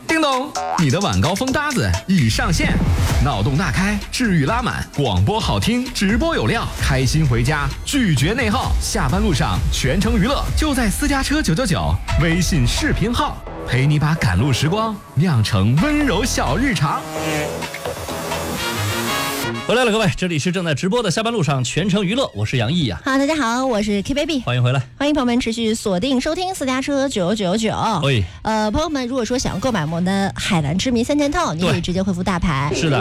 叮咚，你的晚高峰搭子已上线，脑洞大开，治愈拉满，广播好听，直播有料，开心回家，拒绝内耗，下班路上全程娱乐，就在私家车999微信视频号，陪你把赶路时光酿成温柔小日常。 回来了，各位，这里是正在直播的下班路上全程娱乐，我是杨毅呀。 好，大家好，我是 K Baby， 欢迎回来， 欢迎朋友们持续锁定收听私家车999。 喂， 朋友们，如果说想要购买我们的海蓝之谜3件套，你可以直接回复大牌。 是的，